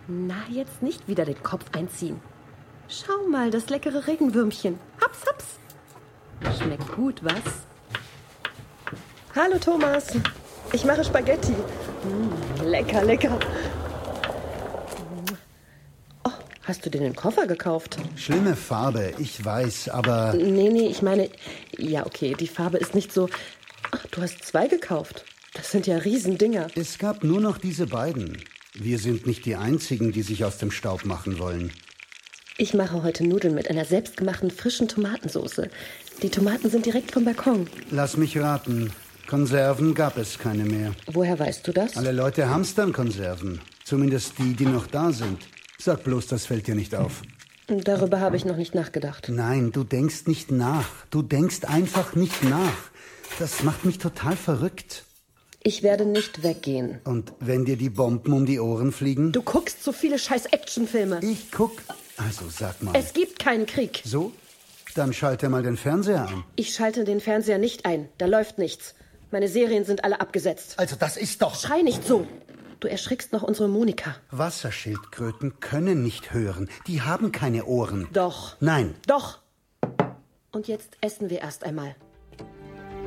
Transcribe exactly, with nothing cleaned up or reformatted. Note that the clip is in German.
Na, jetzt nicht wieder den Kopf einziehen. Schau mal, das leckere Regenwürmchen. Haps, haps. Schmeckt gut, was? Hallo Thomas, ich mache Spaghetti. Mm, lecker, lecker. Oh, hast du dir den Koffer gekauft? Schlimme Farbe, ich weiß, aber... Nee, nee, ich meine... Ja, okay, die Farbe ist nicht so... Ach, du hast zwei gekauft. Das sind ja Riesendinger. Es gab nur noch diese beiden. Wir sind nicht die Einzigen, die sich aus dem Staub machen wollen. Ich mache heute Nudeln mit einer selbstgemachten frischen Tomatensauce. Die Tomaten sind direkt vom Balkon. Lass mich raten. Konserven gab es keine mehr. Woher weißt du das? Alle Leute hamstern Konserven. Zumindest die, die noch da sind. Sag bloß, das fällt dir nicht auf. Darüber habe ich noch nicht nachgedacht. Nein, du denkst nicht nach. Du denkst einfach nicht nach. Das macht mich total verrückt. Ich werde nicht weggehen. Und wenn dir die Bomben um die Ohren fliegen? Du guckst so viele scheiß Actionfilme. Ich guck. Also sag mal. Es gibt keinen Krieg. So? Dann schalte mal den Fernseher ein. Ich schalte den Fernseher nicht ein. Da läuft nichts. Meine Serien sind alle abgesetzt. Also das ist doch... Schrei nicht so. Du erschrickst noch unsere Monika. Wasserschildkröten können nicht hören. Die haben keine Ohren. Doch. Nein. Doch. Und jetzt essen wir erst einmal.